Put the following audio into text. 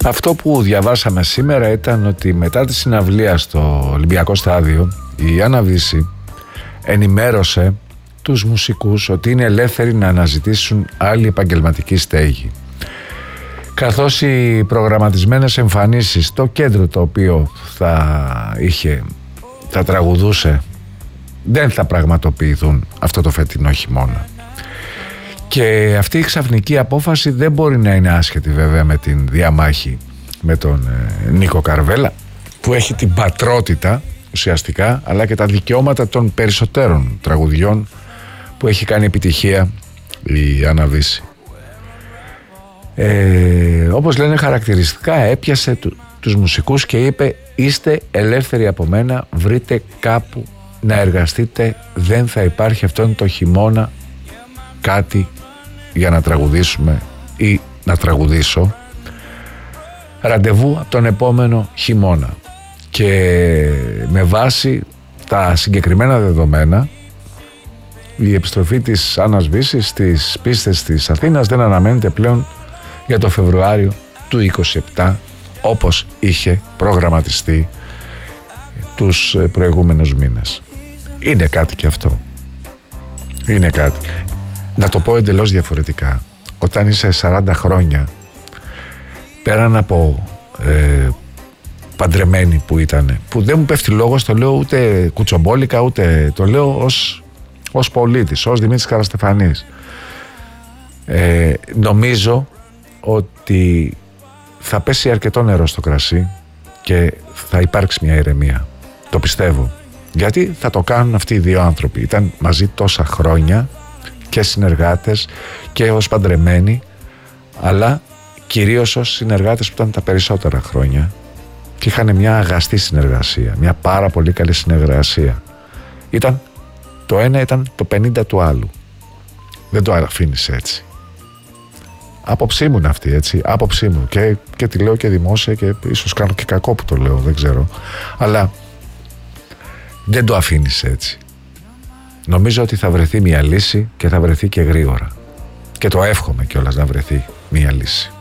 Αυτό που διαβάσαμε σήμερα ήταν ότι μετά τη συναυλία στο Ολυμπιακό Στάδιο η Άννα Βύση ενημέρωσε τους μουσικούς ότι είναι ελεύθεροι να αναζητήσουν άλλη επαγγελματική στέγη, καθώς οι προγραμματισμένες εμφανίσεις στο κέντρο το οποίο θα τραγουδούσε δεν θα πραγματοποιηθούν αυτό το φετινό χειμώνα. Και αυτή η ξαφνική απόφαση δεν μπορεί να είναι άσχετη βέβαια με την διαμάχη με τον Νίκο Καρβέλα, που έχει την πατρότητα ουσιαστικά, αλλά και τα δικαιώματα των περισσότερων τραγουδιών που έχει κάνει επιτυχία η Άννα Βύση. Όπως λένε χαρακτηριστικά, έπιασε τους μουσικούς και είπε: είστε ελεύθεροι από μένα, βρείτε κάπου να εργαστείτε, δεν θα υπάρχει αυτόν το χειμώνα κάτι για να τραγουδήσουμε ή να τραγουδήσω. Ραντεβού από τον επόμενο χειμώνα. Και με βάση τα συγκεκριμένα δεδομένα, η επιστροφή της Άννας Βύσης στις πίστες της Αθήνας δεν αναμένεται πλέον για το Φεβρουάριο του 27, όπως είχε προγραμματιστεί τους προηγούμενους μήνες. Είναι κάτι και αυτό. Είναι κάτι. Να το πω εντελώς διαφορετικά. Όταν είσαι 40 χρόνια, πέραν από παντρεμένη που ήταν, που δεν μου πέφτει λόγος, το λέω ούτε κουτσομπόλικα, ούτε το λέω ως πολίτης, ως Δημήτρης Καραστεφανής, νομίζω ότι θα πέσει αρκετό νερό στο κρασί και θα υπάρξει μια ηρεμία. Το πιστεύω. Γιατί θα το κάνουν αυτοί οι δύο άνθρωποι. Ήταν μαζί τόσα χρόνια και συνεργάτες και ως παντρεμένοι, αλλά κυρίως ως συνεργάτες που ήταν τα περισσότερα χρόνια και είχαν μια αγαστή συνεργασία, μια πάρα πολύ καλή συνεργασία. Το ένα ήταν το 50 του άλλου. Δεν το αφήνεις έτσι. Άποψή μου είναι αυτή, έτσι. Άποψή μου. Και τη λέω και δημόσια και ίσως κάνω και κακό που το λέω, δεν ξέρω. Αλλά δεν το αφήνεις έτσι. Νομίζω ότι θα βρεθεί μια λύση και θα βρεθεί και γρήγορα. Και το εύχομαι κιόλας να βρεθεί μια λύση.